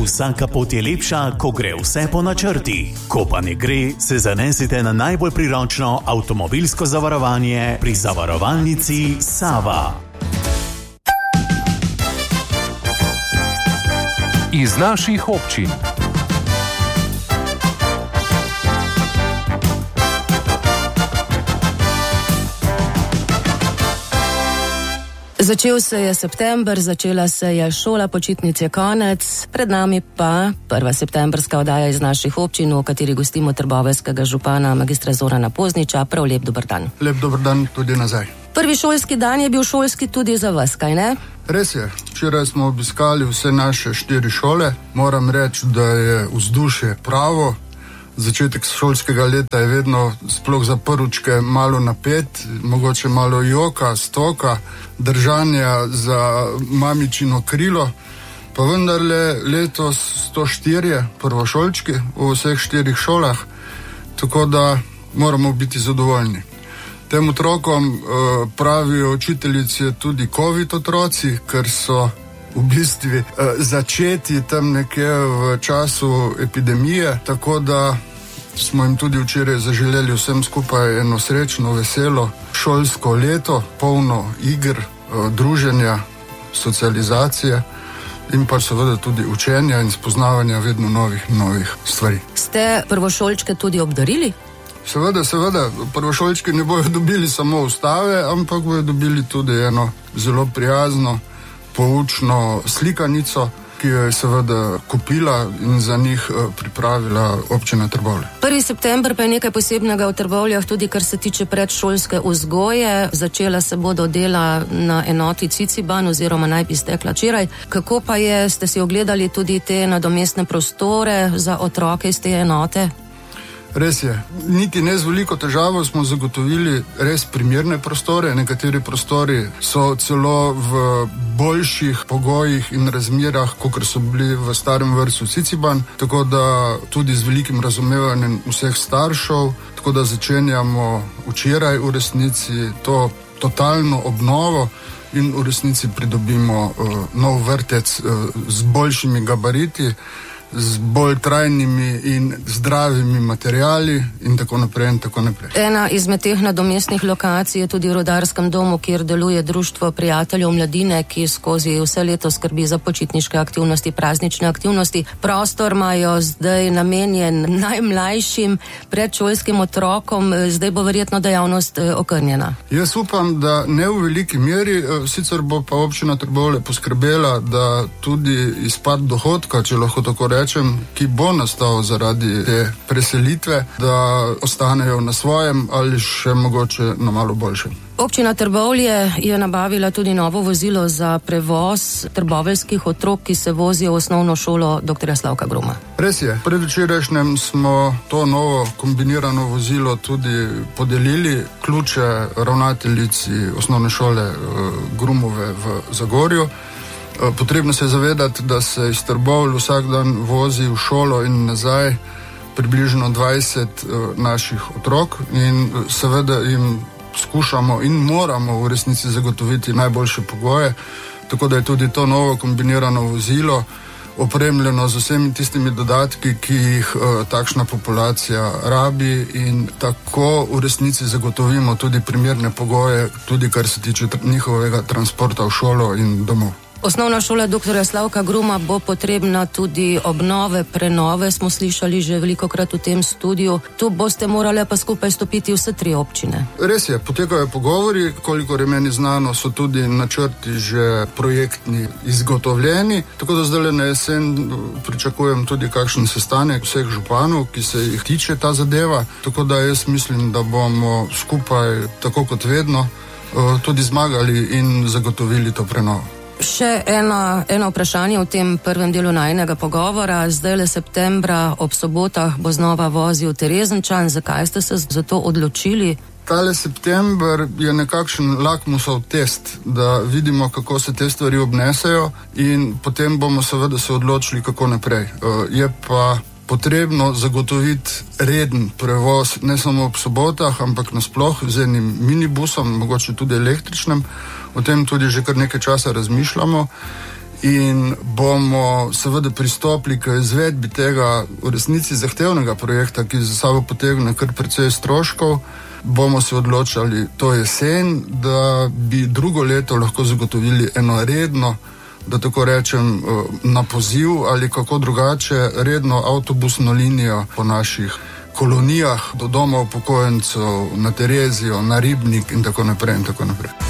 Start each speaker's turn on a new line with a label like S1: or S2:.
S1: Vsaka pot je lepša, ko gre vse po načrtih. Ko pa ne gre, se zanesite na najbolj priročno avtomobilsko zavarovanje pri zavarovalnici Sava.
S2: Iz naših občin.
S3: Začel se je september, začela se je šola, počitnic je konec, pred nami pa prva septembrska oddaja iz naših občin, v kateri gostimo trboveljskega župana magistra Zorana Pozniča. Prav lep dober dan.
S4: Lep dober dan tudi nazaj.
S3: Prvi šolski dan je bil šolski tudi za vas, kaj ne?
S4: Res je, včeraj smo obiskali vse naše 4 šole. Moram reči, da je vzdušje pravo. Začetek šolskega leta je vedno, sploh za prvičke, malo napet, mogoče malo joka, stoka, držanja za mamičino krilo. Pa vendarle letos 104 prvošolčki v vseh 4 šolah, tako da moramo biti zadovoljni. Tem otrokom pravijo učiteljice tudi COVID otroci, ker so v bistvu začeti tam nekje v času epidemije, tako da smo jim tudi včeraj zaželeli vsem skupaj eno srečno, veselo šolsko leto, polno igr, druženja, socializacije in pa seveda tudi učenja in spoznavanja vedno novih stvari.
S3: Ste prvošolčke tudi obdarili?
S4: Seveda, prvošolčki ne bojo dobili samo ustave, ampak bojo dobili tudi eno zelo prijazno, poučno slikanico, ki jo je seveda kupila in za njih pripravila občina Trbovlje.
S3: 1. september pa je nekaj posebnega v Trbovljah, tudi kar se tiče predšolske vzgoje. Začela se bodo dela na enoti Ciciban oziroma naj bi stekla včeraj. Kako pa je, ste si ogledali tudi te nadomestne prostore za otroke iz te enote?
S4: Res je. Niti ne z veliko težavo smo zagotovili res primerne prostore. Nekateri prostori so celo v boljših pogojih in razmerah, kot so bili v starem vrtcu Ciciban, tako da tudi z velikim razumevanjem vseh staršev, tako da začenjamo včeraj v resnici to totalno obnovo in v resnici pridobimo nov vrtec z boljšimi gabariti, z bolj trajnimi in zdravimi materijali in tako naprej in tako naprej.
S3: Ena izmed teh nadomestnih lokacij je tudi v Rudarskem domu, kjer deluje Društvo prijateljev mladine, ki skozi vse leto skrbi za počitniške aktivnosti, praznične aktivnosti. Prostor imajo zdaj namenjen najmlajšim predšolskim otrokom, zdaj bo verjetno dejavnost okrnjena.
S4: Jaz upam, da ne v veliki meri, sicer bo pa občina Trbovlje poskrbela, da tudi izpad dohodka, če lahko tako rečem, ki bo nastal zaradi te preselitve, da ostanejo na svojem ali še mogoče na malo boljšem.
S3: Občina Trbovlje je nabavila tudi novo vozilo za prevoz trboveljskih otrok, ki se vozijo v osnovno šolo dr. Slavka Gruma.
S4: Res je. Predvčerajšnjem smo to novo kombinirano vozilo tudi podelili, ključe ravnateljici osnovne šole Grumove v Zagorju. Potrebno se je zavedati, da se iz Trbovlj vsak dan vozi v šolo in nazaj približno 20 naših otrok in seveda jim skušamo in moramo v resnici zagotoviti najboljše pogoje, tako da je tudi to novo kombinirano vozilo opremljeno z vsemi tistimi dodatki, ki jih takšna populacija rabi in tako v resnici zagotovimo tudi primerne pogoje, tudi kar se tiče njihovega transporta v šolo in domov.
S3: Osnovna šola dr. Slavka Gruma bo potrebna tudi obnove, prenove, smo slišali že velikokrat v tem studiu. Tu boste morali pa skupaj stopiti vse 3 občine.
S4: Res je, potekajo pogovori, kolikor je meni znano, so tudi načrti že projektni izgotovljeni, tako da zdaj na jesen pričakujem tudi kakšen sestanek vseh županov, ki se jih tiče ta zadeva, tako da jaz mislim, da bomo skupaj, tako kot vedno, tudi zmagali in zagotovili to prenovo.
S3: Še eno vprašanje v tem prvem delu najinega pogovora. Zdaj le septembra ob sobotah bo znova vozil Terezinčan. Zakaj ste se za to odločili?
S4: Tale september je nekakšen lakmusov test, da vidimo, kako se te stvari obnesejo in potem bomo seveda se odločili, kako naprej. Je pa potrebno zagotoviti reden prevoz, ne samo ob sobotah, ampak nasploh z enim minibusom, mogoče tudi električnim. O tem tudi že kar nekaj časa razmišljamo in bomo seveda pristopili k izvedbi tega v resnici zahtevnega projekta, ki za sabo potegne kar precej stroškov. Bomo se odločali to jesen, da bi drugo leto lahko zagotovili eno redno, da tako rečem, na poziv ali kako drugače, redno avtobusno linijo po naših kolonijah do doma upokojencev, na Terezijo, na Ribnik in tako naprej in tako naprej.